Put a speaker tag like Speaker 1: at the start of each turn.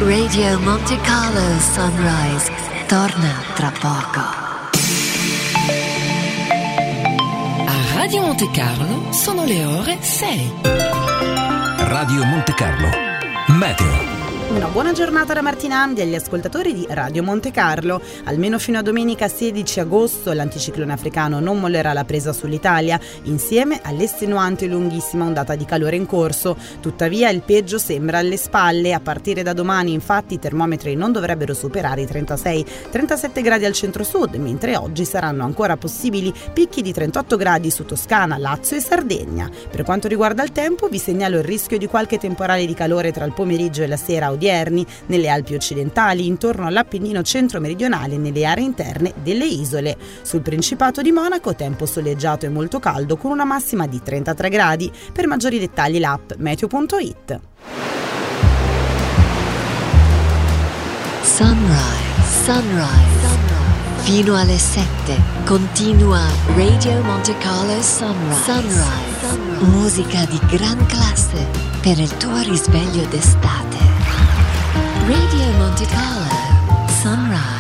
Speaker 1: Radio Monte Carlo Sunrise torna tra poco.
Speaker 2: A Radio Monte Carlo sono le ore 6.
Speaker 3: Radio Monte Carlo Meteo.
Speaker 4: Una buona giornata da Martina Andi agli ascoltatori di Radio Monte Carlo. Almeno fino a domenica 16 agosto l'anticiclone africano non mollerà la presa sull'Italia, insieme all'estenuante e lunghissima ondata di calore in corso. Tuttavia il peggio sembra alle spalle. A partire da domani infatti i termometri non dovrebbero superare i 36-37 gradi al centro-sud, mentre oggi saranno ancora possibili picchi di 38 gradi su Toscana, Lazio e Sardegna. Per quanto riguarda il tempo, vi segnalo il rischio di qualche temporale di calore tra il pomeriggio e la sera odierni nelle Alpi occidentali, intorno all'Appennino centro-meridionale e nelle aree interne delle isole. Sul Principato di Monaco tempo soleggiato e molto caldo con una massima di 33 gradi. Per maggiori dettagli l'app meteo.it.
Speaker 1: Sunrise. Fino alle 7 continua Radio Monte Carlo Sunrise. Musica di gran classe per il tuo risveglio d'estate. Radio Monte Carlo Sunrise.